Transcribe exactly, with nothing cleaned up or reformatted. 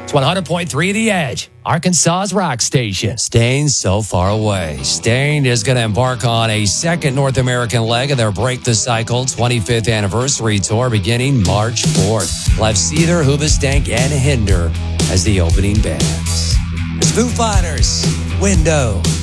It's one hundred point three The Edge, Arkansas's rock station. Staind so far away. Staind is going to embark on a second North American leg of their Break the Cycle twenty-fifth anniversary tour beginning March fourth. We'll have Seether, Hoobastank, and Hinder as the opening bands. It's Foo Fighters, Window.